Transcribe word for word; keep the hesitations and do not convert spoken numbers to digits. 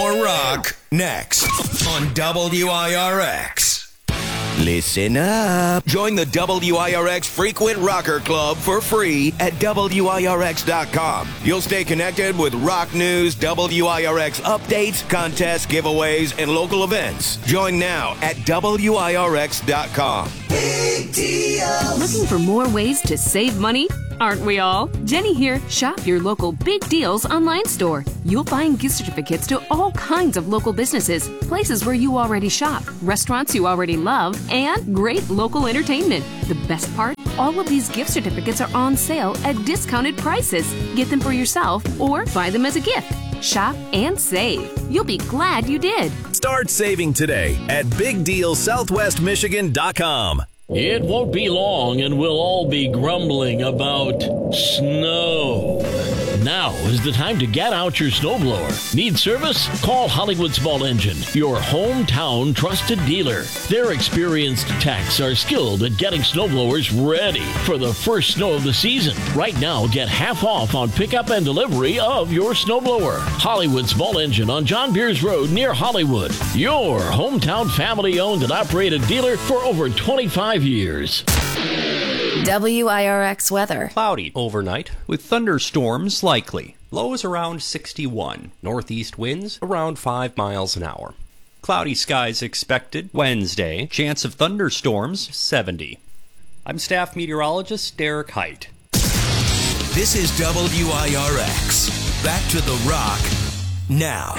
More rock next on W I R X. Listen up. Join the W I R X Frequent Rocker Club for free at W I R X dot com. You'll stay connected with rock news, W I R X updates, contests, giveaways, and local events. Join now at W I R X dot com. Big deals. Looking for more ways to save money? Aren't we all? Jenny here. Shop your local Big Deals online store. You'll find gift certificates to all kinds of local businesses, places where you already shop, restaurants you already love, and great local entertainment. The best part? All of these gift certificates are on sale at discounted prices. Get them for yourself or buy them as a gift. Shop and save. You'll be glad you did. Start saving today at big deal southwest michigan dot com. It won't be long and we'll all be grumbling about snow. Now is the time to get out your snowblower. Need service? Call Hollywood Small Engine, your hometown trusted dealer. Their experienced techs are skilled at getting snowblowers ready for the first snow of the season. Right now, get half off on pickup and delivery of your snowblower. Hollywood Small Engine on John Beers Road near Hollywood. Your hometown family-owned and operated dealer for over twenty-five years. W I R X weather. Cloudy overnight with thunderstorms likely. Lows around sixty-one. Northeast winds around five miles an hour. Cloudy skies expected Wednesday. Chance of thunderstorms seventy. I'm staff meteorologist Derek Height. This is W I R X. Back to the rock now.